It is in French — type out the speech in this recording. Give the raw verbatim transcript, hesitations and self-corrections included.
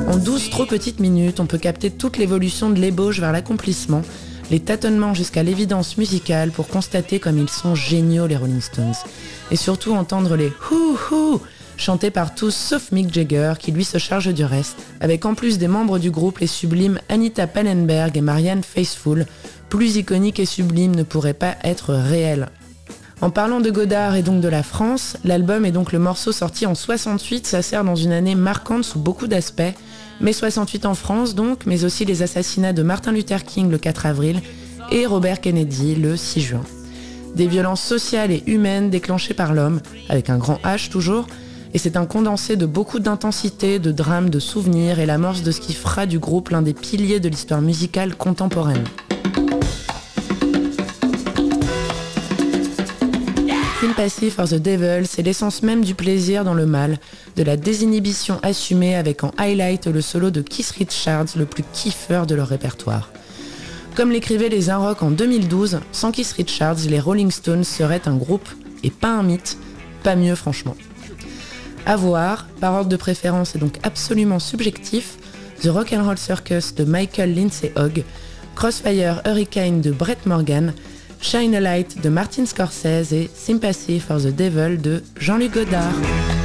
En douze trop petites minutes, on peut capter toute l'évolution de l'ébauche vers l'accomplissement, les tâtonnements jusqu'à l'évidence musicale pour constater comme ils sont géniaux les Rolling Stones. Et surtout entendre les « hou hou » chantés par tous sauf Mick Jagger qui lui se charge du reste, avec en plus des membres du groupe les sublimes Anita Pallenberg et Marianne Faithfull, plus iconiques et sublimes ne pourraient pas être réels. En parlant de Godard et donc de la France, l'album est donc le morceau sorti en soixante-huit, ça sert dans une année marquante sous beaucoup d'aspects, mai soixante-huit en France donc, mais aussi les assassinats de Martin Luther King le quatre avril et Robert Kennedy le six juin. Des violences sociales et humaines déclenchées par l'homme, avec un grand H toujours, et c'est un condensé de beaucoup d'intensité, de drames, de souvenirs et l'amorce de ce qui fera du groupe l'un des piliers de l'histoire musicale contemporaine. Sympathy for the Devil, c'est l'essence même du plaisir dans le mal, de la désinhibition assumée avec en highlight le solo de Keith Richards, le plus kiffeur de leur répertoire. Comme l'écrivaient les Inrocks en deux mille douze, sans Keith Richards, les Rolling Stones seraient un groupe et pas un mythe, pas mieux franchement. À voir, par ordre de préférence et donc absolument subjectif, The Rock'n'Roll Circus de Michael Lindsay Hogg, Crossfire Hurricane de Brett Morgan, Shine a Light de Martin Scorsese et Sympathy for the Devil de Jean-Luc Godard.